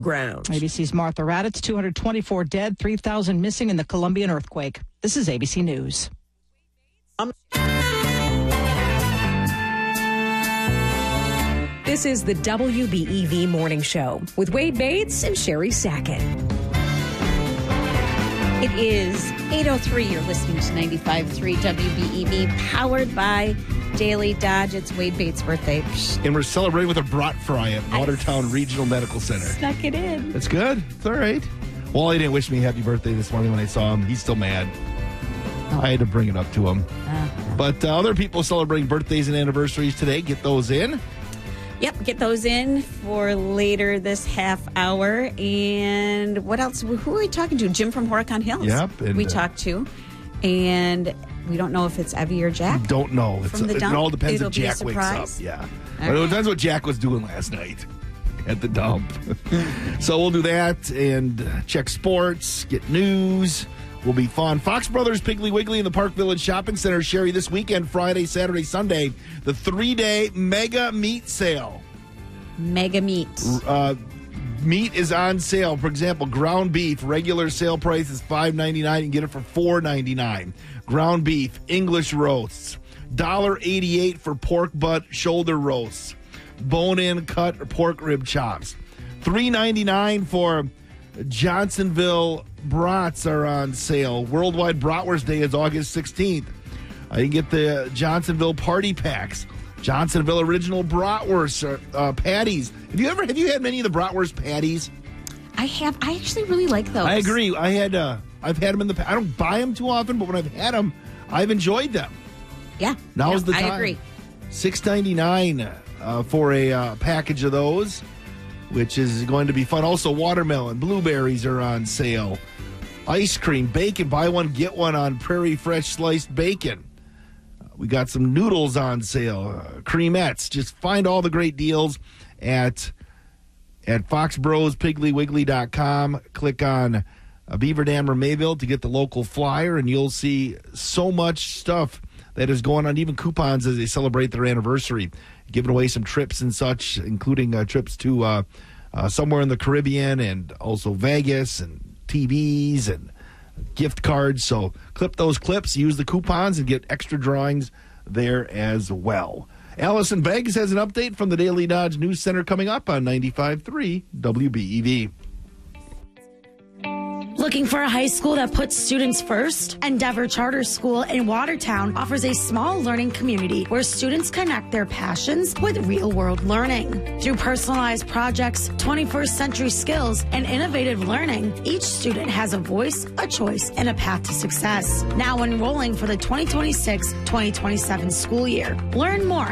ground. ABC's Martha Raddatz, 224 dead, 3,000 missing in the Colombian earthquake. This is ABC News. This is the WBEV Morning Show with Wade Bates and Sherry Sackett. It is 8:03. You're listening to 95.3 WBEV, powered by Daily Dodge. It's Wade Bates' birthday. And we're celebrating with a brat fry at Watertown Regional Medical Center. Snuck it in. That's good. It's all right. Wally didn't wish me happy birthday this morning when I saw him. He's still mad. I had to bring it up to him. But other people celebrating birthdays and anniversaries today. Get those in. Yep, get those in for later this half hour. And what else? Who are we talking to? Jim from Horicon Hills. Yep. And, we talked to. And we don't know if it's Evie or Jack. Don't know. It all depends It'll if Jack wakes up. Yeah. But it depends what Jack was doing last night at the dump. So we'll do that and check sports, get news. Will be fun. Fox Brothers Piggly Wiggly in the Park Village Shopping Center, Sherry, this weekend, Friday, Saturday, Sunday, the 3-day mega meat sale. Mega meat. Meat is on sale. For example, ground beef, regular sale price is $5.99. You can get it for $4.99. Ground beef, English roasts, $1.88 for pork butt shoulder roasts, bone-in cut pork rib chops, $3.99 for Johnsonville brats are on sale. Worldwide Bratwurst Day is August 16th. You can get the Johnsonville party packs. Johnsonville original bratwurst patties. Have you had many of the bratwurst patties? I have. I actually really like those. I agree. I've had them in the past. I don't buy them too often, but when I've had them, I've enjoyed them. Yeah. Now's the time. I agree. $6.99 for a package of those, which is going to be fun. Also, watermelon, blueberries are on sale. Ice cream, bacon, buy one, get one on Prairie Fresh sliced bacon. We got some noodles on sale, creamettes. Just find all the great deals at foxbrospigglywiggly.com. Click on Beaver Dam or Mayville to get the local flyer, and you'll see so much stuff that is going on, even coupons as they celebrate their anniversary, giving away some trips and such, including trips to somewhere in the Caribbean and also Vegas, and TVs and gift cards. So clip those clips, use the coupons, and get extra drawings there as well. Allison Beggs has an update from the Daily Dodge News Center coming up on 95.3 WBEV. Looking for a high school that puts students first? Endeavor Charter School in Watertown offers a small learning community where students connect their passions with real-world learning. Through personalized projects, 21st century skills, and innovative learning, each student has a voice, a choice, and a path to success. Now enrolling for the 2026-2027 school year. Learn more